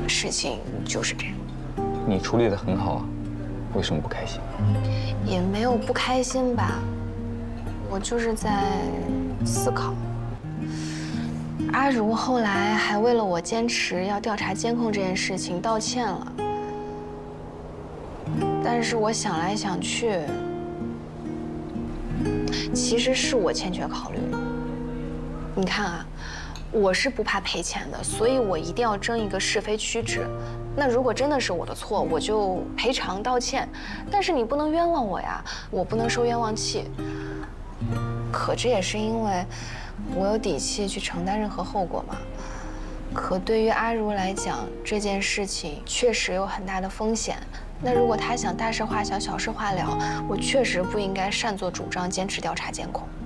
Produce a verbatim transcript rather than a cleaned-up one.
事情就是这样。 你处理得很好啊，为什么不开心？ 也没有不开心吧，我就是在思考。阿如后来还为了我坚持要调查监控这件事情道歉了，但是我想来想去，其实是我欠缺考虑。你看啊，我是不怕赔钱的，所以我一定要争一个是非曲直。那如果真的是我的错，我就赔偿道歉，但是你不能冤枉我呀，我不能受冤枉气。可这也是因为我有底气去承担任何后果嘛。可对于阿如来讲，这件事情确实有很大的风险。那如果他想大事化小，小事化了，我确实不应该擅作主张，坚持调查监控。